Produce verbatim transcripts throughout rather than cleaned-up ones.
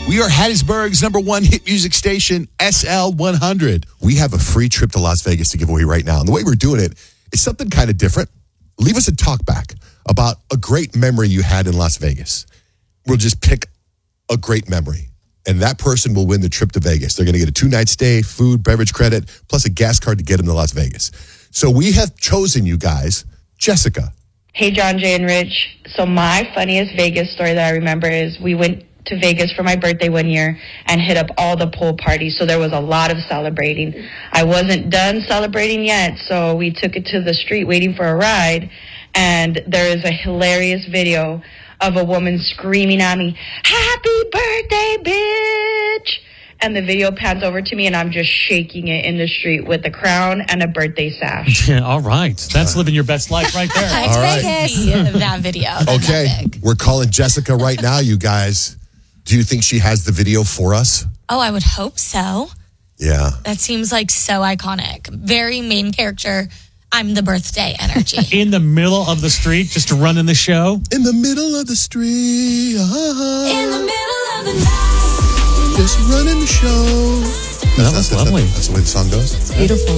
We are Hattiesburg's number one hit music station, S L one hundred. We have a free trip to Las Vegas to give away right now. And the way we're doing it is something kind of different. Leave us a talk back about a great memory you had in Las Vegas. We'll just pick a great memory, and that person will win the trip to Vegas. They're going to get a two-night stay, food, beverage credit, plus a gas card to get them to Las Vegas. So we have chosen you guys, Jessica. Hey, John, Jay, and Rich. So my funniest Vegas story that I remember is we went to Vegas for my birthday one year and hit up all the pool parties. So there was a lot of celebrating. I wasn't done celebrating yet, so we took it to the street waiting for a ride. And there is a hilarious video of a woman screaming at me, "Happy birthday, bitch!" And the video pans over to me, and I'm just shaking it in the street with a crown and a birthday sash. Yeah, all right. That's living your best life right there. It's All right. Vegas. That video. Okay, That big. we're calling Jessica right now, you guys. Do you think she has the video for us? Oh, I would hope so. Yeah. That seems like so iconic. Very main character. I'm the birthday energy. In the middle of the street, just running the show. In the middle of the street. Uh-huh. In the middle of the night. Just running the show. That was lovely. That's the way the song goes. Beautiful.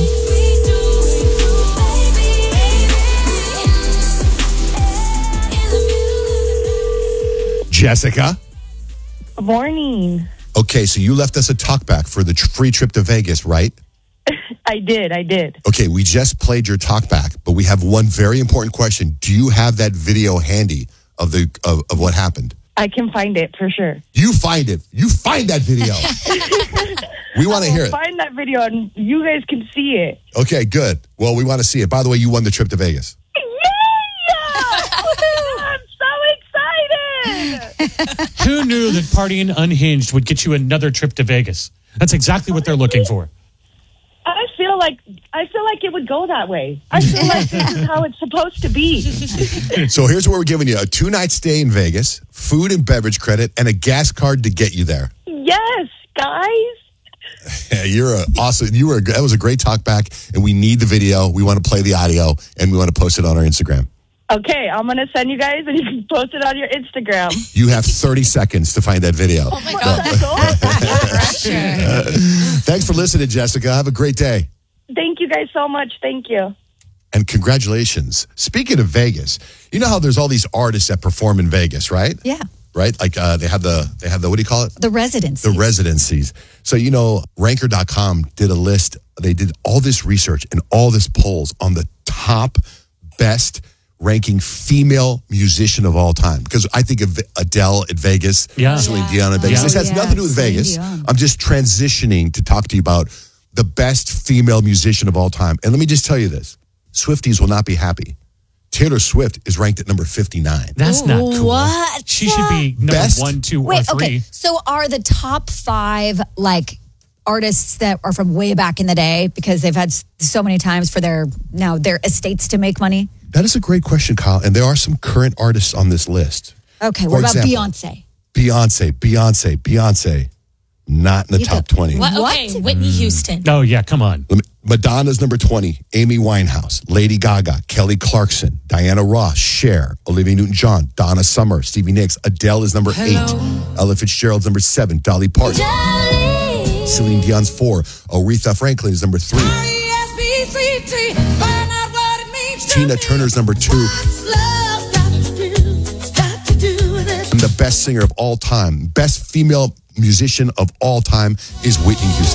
Jessica. Good morning. Okay, so you left us a talkback for the tr- free trip to Vegas, right? I did, I did. Okay, we just played your talkback, but we have one very important question. Do you have that video handy of the of, of what happened? I can find it for sure. You find it. You find that video. We want to hear it. Find that video and you guys can see it. Okay, good. Well, we want to see it. By the way, you won the trip to Vegas. Yeah! I'm so excited! Who knew that partying unhinged would get you another trip to Vegas? That's exactly what they're looking for. I feel like I feel like it would go that way. I feel like this is how it's supposed to be. So here's what we're giving you. A two-night stay in Vegas, food and beverage credit, and a gas card to get you there. Yes, guys. Yeah, you're a awesome. You were a, that was a great talk back, and we need the video. We want to play the audio, and we want to post it on our Instagram. Okay, I'm going to send you guys, and you can post it on your Instagram. You have thirty seconds to find that video. Oh my God. That's all? Pressure. Thanks for listening, Jessica. Have a great day. Thank you guys so much. Thank you. And congratulations. Speaking of Vegas, you know how there's all these artists that perform in Vegas, right? Yeah. Right? Like uh, they have the, they have the, what do you call it? The residency. The residencies. So, you know, ranker dot com did a list. They did all this research and all this polls on the top best ranking female musician of all time. Because I think of Adele at Vegas, Yeah. Celine Yeah. Dion at Vegas. Yeah. This has Yeah, nothing to do with Celine Vegas. Dion. I'm just transitioning to talk to you about the best female musician of all time. And let me just tell you this. Swifties will not be happy. Taylor Swift is ranked at number fifty-nine. That's not cool. What? She should be number Best? one, two, Wait, or three. okay. So are the top five like artists that are from way back in the day because they've had s- so many times for their now their estates to make money? That is a great question, Kyle. And there are some current artists on this list. Okay, For what about example, Beyonce? Beyonce, Beyonce, Beyonce. Not in the You top don't- twenty. What? Okay, Whitney Houston. Oh, yeah, come on. Let me- Madonna's number twenty. Amy Winehouse, Lady Gaga, Kelly Clarkson, Diana Ross, Cher, Olivia Newton-John, Donna Summer, Stevie Nicks. Adele is number eight. Ella Fitzgerald's number seven. Dolly Parton. Celine Dion's four. Aretha Franklin is number three. Tina Turner's number two. And the best singer of all time, best female musician of all time is Whitney Houston.